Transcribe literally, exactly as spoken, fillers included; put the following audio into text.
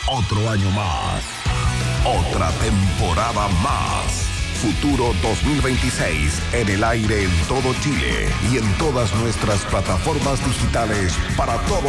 Otro año más. Otra temporada más. Futuro dos mil veintiséis en el aire en todo Chile y en todas nuestras plataformas digitales para todo